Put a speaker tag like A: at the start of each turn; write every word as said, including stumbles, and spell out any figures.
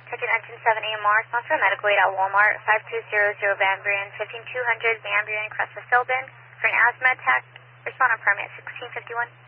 A: Ticket engine seven A M R, sponsor medical aid at Walmart, five two zero zero Van Buren, fifteen two hundred Van Buren, Crest of Philbin. For an asthma attack, respond on permit sixteen fifty-one.